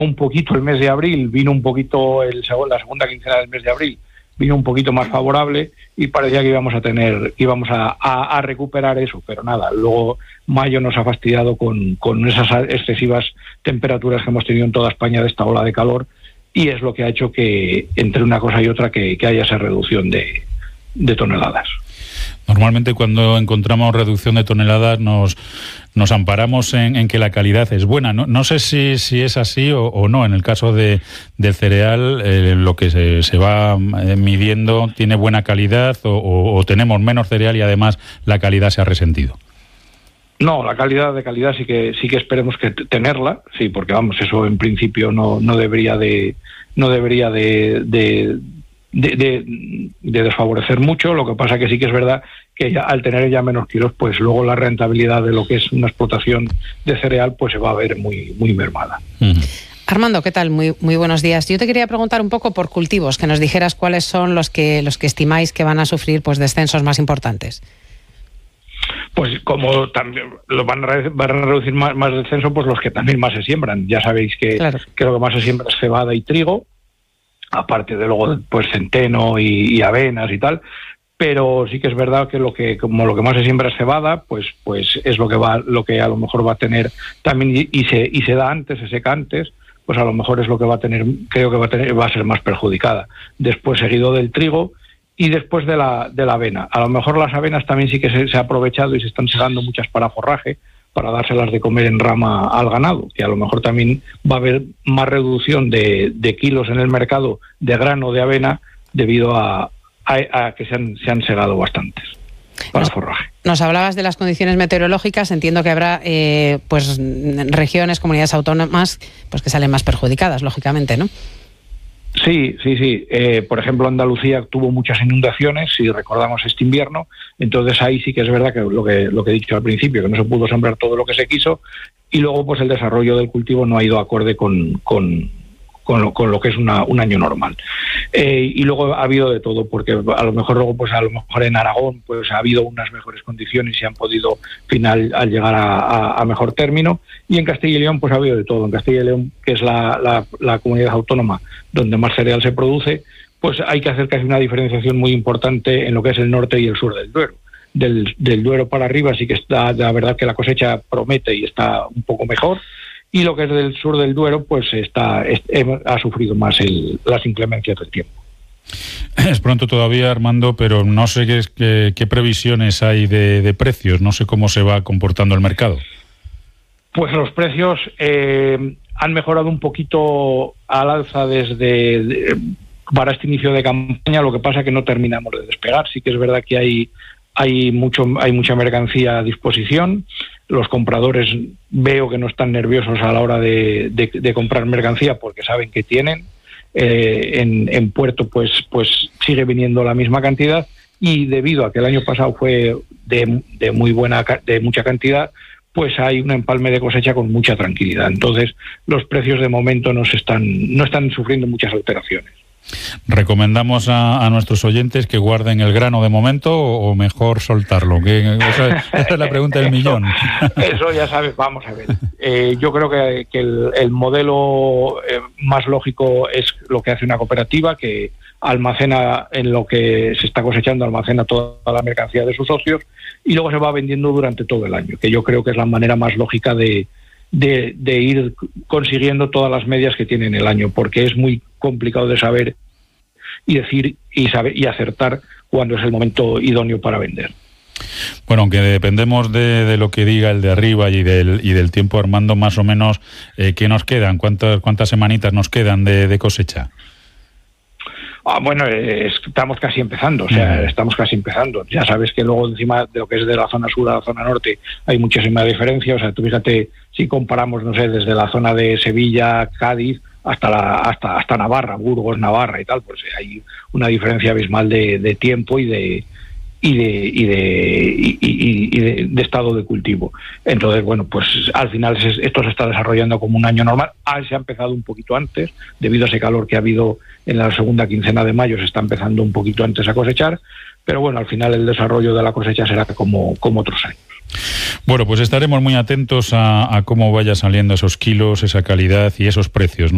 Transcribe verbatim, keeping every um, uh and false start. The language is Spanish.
un poquito el mes de abril, vino un poquito el, la segunda quincena del mes de abril, vino un poquito más favorable y parecía que íbamos a tener, íbamos a, a, a recuperar eso, pero nada, luego mayo nos ha fastidiado con, con esas excesivas temperaturas que hemos tenido en toda España de esta ola de calor, y es lo que ha hecho que entre una cosa y otra que, que haya esa reducción de, de toneladas. Normalmente cuando encontramos reducción de toneladas nos, nos amparamos en, en que la calidad es buena. No, no sé si, si es así o, o no. En el caso de, del cereal, eh, lo que se, se va eh, midiendo tiene buena calidad o, o, o tenemos menos cereal y además la calidad se ha resentido. No, la calidad de calidad sí que sí que esperemos que t- tenerla, sí, porque vamos, eso en principio no no debería de no debería de, de De, de, de desfavorecer mucho. Lo que pasa que sí que es verdad que ya, al tener ya menos kilos, pues luego la rentabilidad de lo que es una explotación de cereal pues se va a ver muy muy mermada. Uh-huh. Armando, ¿qué tal? Muy muy buenos días. Yo te quería preguntar un poco por cultivos, que nos dijeras cuáles son los que los que estimáis que van a sufrir pues descensos más importantes. Pues como también lo van a, re, van a reducir más, más descenso, pues los que también más se siembran. Ya sabéis que, claro. que lo que más se siembra es cebada y trigo, aparte de luego pues centeno y, y avenas y tal, pero sí que es verdad que lo que como lo que más se siembra es cebada, pues pues es lo que va lo que a lo mejor va a tener también y, y se y se da antes, se seca antes, pues a lo mejor es lo que va a tener, creo que va a tener va a ser más perjudicada. Después seguido del trigo y después de la de la avena. A lo mejor las avenas también sí que se, se ha aprovechado y se están segando muchas para forraje, para dárselas de comer en rama al ganado, que a lo mejor también va a haber más reducción de, de kilos en el mercado de grano de avena debido a, a, a que se han, se han segado bastantes para nos, forraje. Nos hablabas de las condiciones meteorológicas, entiendo que habrá eh, pues regiones, comunidades autónomas pues que salen más perjudicadas, lógicamente, ¿no? Sí, sí, sí. Eh, por ejemplo, Andalucía tuvo muchas inundaciones, si recordamos este invierno, entonces ahí sí que es verdad que lo que lo que he dicho al principio, que no se pudo sembrar todo lo que se quiso, y luego pues el desarrollo del cultivo no ha ido acorde con, con, con, lo, con lo que es una, un año normal. Eh, y luego ha habido de todo, porque a lo mejor luego pues a lo mejor en Aragón pues ha habido unas mejores condiciones y se han podido final al llegar a, a, a mejor término, y en Castilla y León pues ha habido de todo. En Castilla y León, que es la, la, la comunidad autónoma donde más cereal se produce, pues hay que hacer casi una diferenciación muy importante en lo que es el norte y el sur del Duero. Del, del Duero para arriba sí que está, la verdad que la cosecha promete y está un poco mejor, y lo que es del sur del Duero pues está es, ha sufrido más el, las inclemencias del tiempo. Es pronto todavía, Armando, pero no sé qué, qué, qué previsiones hay de, de precios, no sé cómo se va comportando el mercado. Pues los precios eh, han mejorado un poquito al alza desde de, para este inicio de campaña. Lo que pasa es que no terminamos de despegar. Sí que es verdad que hay hay mucho hay mucha mercancía a disposición. Los compradores veo que no están nerviosos a la hora de, de, de comprar mercancía porque saben que tienen. Eh, en, en puerto pues pues sigue viniendo la misma cantidad, y debido a que el año pasado fue de, de muy buena de mucha cantidad, pues hay un empalme de cosecha con mucha tranquilidad. Entonces los precios de momento no se están no están sufriendo muchas alteraciones. ¿Recomendamos a, a nuestros oyentes que guarden el grano de momento o, o mejor soltarlo? Que, esa, esa es la pregunta del millón. Eso, eso ya sabes, vamos a ver. Eh, yo creo que, que el, el modelo eh, más lógico es lo que hace una cooperativa, que almacena en lo que se está cosechando, almacena toda la mercancía de sus socios y luego se va vendiendo durante todo el año, que yo creo que es la manera más lógica de, de, de ir consiguiendo todas las medias que tiene en el año, porque es muy complicado de saber y decir y saber y acertar cuándo es el momento idóneo para vender. Bueno, aunque dependemos de, de lo que diga el de arriba y del y del tiempo, Armando, más o menos, eh, ¿qué nos quedan? ¿Cuántas cuántas semanitas nos quedan de, de cosecha? Ah, bueno, eh, estamos casi empezando, o sea, uh-huh. estamos casi empezando. Ya sabes que luego encima de lo que es de la zona sur a la zona norte hay muchísima diferencia. O sea, tú fíjate, si comparamos, no sé, desde la zona de Sevilla, Cádiz, hasta la hasta hasta Navarra, Burgos, Navarra y tal, pues hay una diferencia abismal de, de tiempo y de y de y de y, y, y de, de estado de cultivo. Entonces, bueno, pues al final esto se está desarrollando como un año normal. Ah, se ha empezado un poquito antes, debido a ese calor que ha habido en la segunda quincena de mayo, se está empezando un poquito antes a cosechar, pero bueno, al final el desarrollo de la cosecha será como, como otros años. Bueno, pues estaremos muy atentos a, a cómo vaya saliendo esos kilos, esa calidad y esos precios, ¿no?